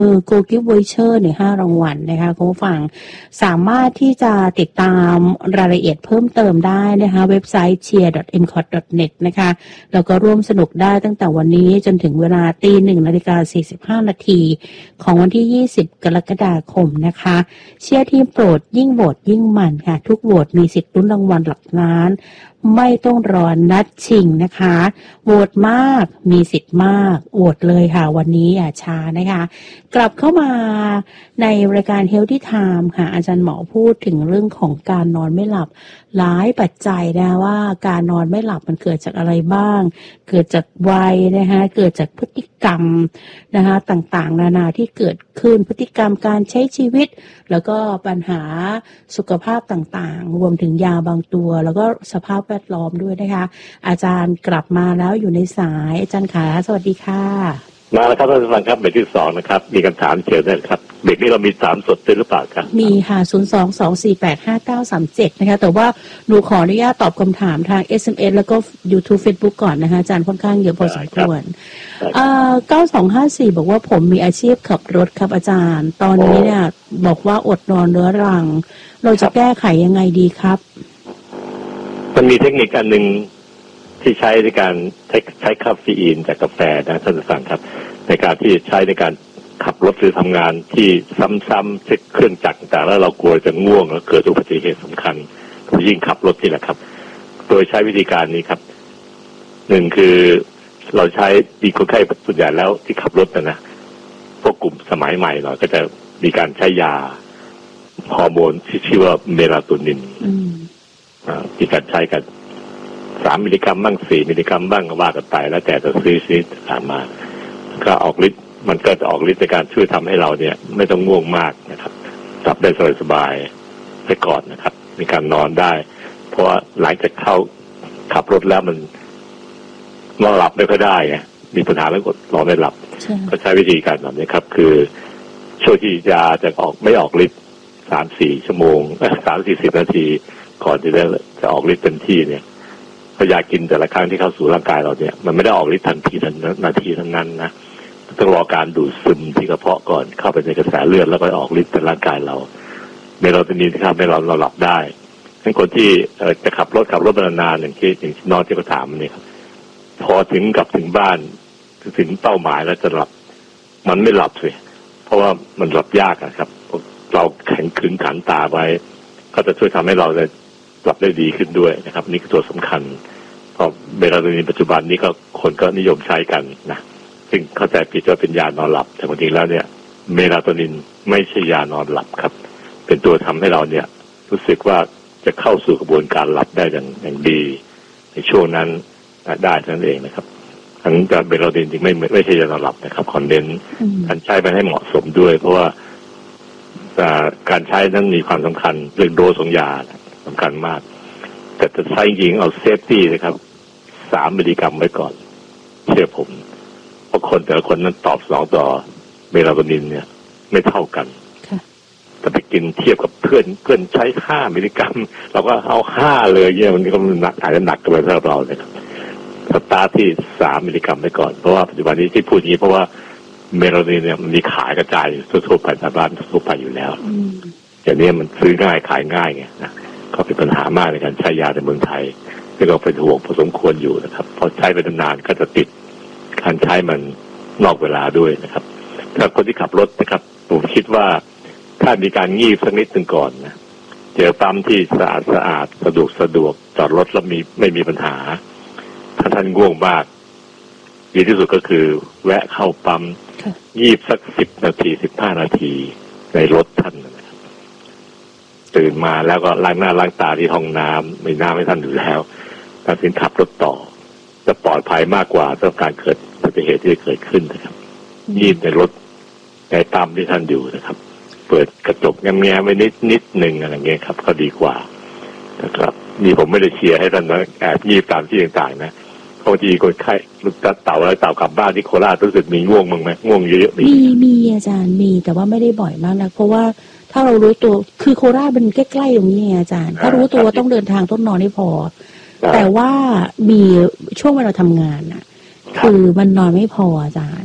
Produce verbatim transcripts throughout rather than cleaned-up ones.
เออ Go Gift Voucher เนี่ยห้ารางวัลนะคะคุณผู้ฟังสามารถที่จะติดตามรายละเอียดเพิ่มเติมได้นะคะเว็บไซต์ เชียร์ ดอท เอ็ม ซี โอ ที ดอท เน็ต นะคะแล้วก็ร่วมสนุกได้ตั้งแต่วันนี้จนถึงเวลาตีหนึ่งนาฬิกาสี่สิบห้านาทีของวันที่ยี่สิบกรกฎาคมนะคะเชียร์ทีมโปรดยิ่งโหวตยิ่งมันค่ะทุกโหวตมีสิทธิ์ลุ้นรางวัลหลักล้านไม่ต้องรอนัดชิงนะคะโหวตมากมีสิทธิ์มากโหวตเลยค่ะวันนี้อย่าช้านะคะกลับเข้ามาในรายการ Healthy Time ค่ะอาจารย์หมอพูดถึงเรื่องของการนอนไม่หลับหลายปัจจัยนะว่าการนอนไม่หลับมันเกิดจากอะไรบ้างเกิดจากวัยนะคะเกิดจากพฤติกรรมนะคะต่างๆนานาที่เกิดขึ้นพฤติกรรมการใช้ชีวิตแล้วก็ปัญหาสุขภาพต่างๆรวมถึงยาบางตัวแล้วก็สภาพแวดล้อมด้วยนะคะอาจารย์กลับมาแล้วอยู่ในสายอาจารย์ขาสวัสดีค่ะมาแล้วครับท่านผู้ฟังครับเบรกที่สองนะครับมีคำถามเชิญได้ครับเบรกนี้เรามีถามสดด้วยหรือเปล่าครับมีค่ะศูนย์ สอง สอง สี่ แปด ห้า เก้า สาม เจ็ดนะคะแต่ว่าหนูขออนุญาตตอบคำถามทาง เอส เอ็ม เอส แล้วก็ YouTube Facebook ก่อนนะคะอาจารย์ค่อนข้างเยอะพอสมควรเอ่อเก้าสองห้าสี่บอกว่าผมมีอาชีพขับรถครับอาจารย์ตอนนี้เนี่ยบอกว่าอดนอนเรื้อรังเราจะแก้ไขยังไงดีครับมันมีเทคนิคอันนึงที่ใช้ในการใช้ใช้คาเฟอีนจากกาแฟนะท่านผู้ฟังครับในการที่ใช้ในการขับรถหรือทำงานที่ซ้ำๆเช็คเครื่องจักรต่างๆแล้วเรากลัวจะง่วงแล้วเกิดอุบัติเหตุสำคัญยิ่งขับรถนี่แหละครับโดยใช้วิธีการนี้ครับหนึ่งคือเราใช้มีคนไข้ส่วนใหญ่แล้วที่ขับรถนะนะพวกกลุ่มสมัยใหม่เราก็จะมีการใช้ยาฮอร์โมนที่ชื่อว่าเมลาโทนินมีการใช้กันสามมิลลิกรัมบ้างสี่มิลลิกรัมบ้างก็ว่ากันไปแล้วแต่จะซื้อซื้อตามมาก็ออกฤทธิ์มันก็จะออกฤทธิ์ในการช่วยทำให้เราเนี่ยไม่ต้องง่วงมากนะครับหลับได้สบายๆไปก่อนนะครับมีการนอนได้เพราะว่าหลังจากเข้าขับรถแล้วมันนอนหลับไม่ค่อยได้ไงมีปัญหาแล้วก็นอนไม่หลับก็ใช้วิธีการแบบนี้ครับคือช่วยที่ยาจะออกไม่ออกฤทธิ์สามสี่ชั่วโมงสามสี่สิบนาทีก่อนที่จะจะออกฤทธิ์เต็มที่เนี่ยยากินแต่ละครั้งที่เข้าสู่ร่างกายเราเนี่ยมันไม่ได้ออกฤทธิ์ทันทีทันนาทีทั้งนั้นนะต้องรอการดูดซึมที่กระเพาะก่อนเข้าไปในกระแสเลือดแล้วก็ออกฤทธิ์ในร่างกายเราเมลาโทนินที่ทำให้เราเราหลับได้ทั้งคนที่จะขับรถขับรถนานๆอย่างที่อย่างนอนที่เขาถามนี่ครับพอถึงกลับถึงบ้านถึงเป้าหมายแล้วจะหลับมันไม่หลับสิเพราะว่ามันหลับยากนะครับเราแข็งขึงขันตาไว้ก็จะช่วยทำให้เราเลยหลับได้ดีขึ้นด้วยนะครับนี่คือตัวสำคัญเพราะเมลาโทนินปัจจุบันนี้ก็คนก็นิยมใช้กันนะซึ่งเข้าใจผิดว่าเป็นยานอนหลับแต่จริงๆแล้วเนี่ยเมลาโทนินไม่ใช่ยานอนหลับครับเป็นตัวทำให้เราเนี่ยรู้สึกว่าจะเข้าสู่กระบวนการหลับได้อย่างอย่างดีในช่วงนั้นได้นั่นเองนะครับทั้งการเมลาโทนินจริงไม่ไม่ใช่ยานอนหลับนะครับขอเน้นการใช้ไปให้เหมาะสมด้วยเพราะว่าการใช้นั้นมีความสำคัญเรื่องโดสของยาสำคัญมากแต่จะใช้จริงเอาเซฟตี้นะครับสามมิลลิกรัมไว้ก่อนเชื่อผมเพราะคนแต่ละคนนั้นตอบสนองต่อเมลาโทนินเนี่ยไม่เท่ากันถ้าไปกินเทียบกับเพื่อนเพื่อนใช้ห้ามิลลิกรัมเราก็เอาห้าเลยเนี่ยมันก็หนักอาจจะหนักเกินไปสำหรับเราเลยครับสตาร์ทที่สามมิลลิกรัมไว้ก่อนเพราะว่าปัจจุบันนี้ที่พูดอย่างนี้เพราะว่าเมลาโทนินเนี่ยมันมีขายกระจายทั่วไปตามบ้านทั่วไปอยู่แล้วอย่างนี้มันซื้อง่ายขายง่ายไงนะก็เป็นปัญหามากในการใช้ยาในเมืองไทยที่เราเป็นห่วงพอสมควรอยู่นะครับพอใช้ไปนานๆก็จะติดการใช้มันนอกเวลาด้วยนะครับถ้าคนที่ขับรถนะครับผมคิดว่าถ้ามีการงีบสักนิดหนึ่งก่อนนะเจอปั๊มที่สะอาดสะอาดสะดวกสะดวกจอดรถแล้วมีไม่มีปัญหาถ้าท่านง่วงมากดีที่สุดก็คือแวะเข้าปั๊มงีบสักสิบนาทีสิบห้านาทีในรถท่านนะครับตื่นมาแล้วก็ล้างหน้าล้างตาที่ห้องน้ำมีน้ำให้ท่านอยู่แล้วตัดสินขับรถต่อจะปลอดภัยมากกว่าสำหรับการเกิดอุบัติเหตุที่จะเกิดขึ้นนะครับงีบในรถในปั๊มที่ท่านอยู่นะครับเปิดกระจกแง้มๆไว้นิดนิดหนึ่งอะไรเงี้ยครับก็ดีกว่านะครับนี่ผมไม่ได้เชียร์ให้ท่านนะแอบงีบตามที่ต่างๆนะบางทีคนไข้ลูกเต่าอะไรเต่ากลับบ้านที่โคราชรู้สึกมีง่วงมั้งไหมง่วงเยอะๆมีมีอาจารย์มีแต่ว่าไม่ได้บ่อยมากนะเพราะว่าถ้าเรารู้ตัวคือโคราชมันใกล้ๆตรงนี้ไงอาจารย์ถ้ารู้ตัวว่าต้องเดินทางต้องนอนให้พอแต่ว่ามีช่วงเวลาทำงานน่ะคือมันนอนไม่พออาจารย์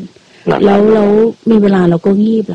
แล้วแล้วมีเวลาเราก็งีบ